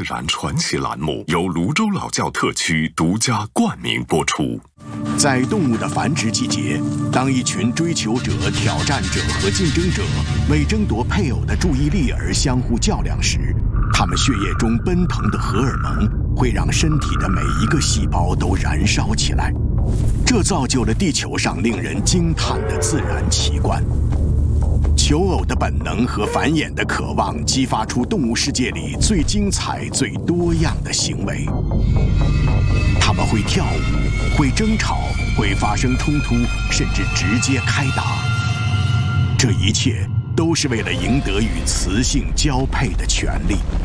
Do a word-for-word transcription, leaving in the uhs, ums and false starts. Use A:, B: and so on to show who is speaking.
A: 然传奇栏目由泸州老窖特区独家冠名播出。
B: 在动物的繁殖季节，当一群追求者、挑战者和竞争者为争夺配偶的注意力而相互较量时，他们血液中奔腾的荷尔蒙会让身体的每一个细胞都燃烧起来，这造就了地球上令人惊叹的自然奇观。求偶的本能和繁衍的渴望激发出动物世界里最精彩、最多样的行为。它们会跳舞，会争吵，会发生冲突，甚至直接开打。这一切都是为了赢得与雌性交配的权利。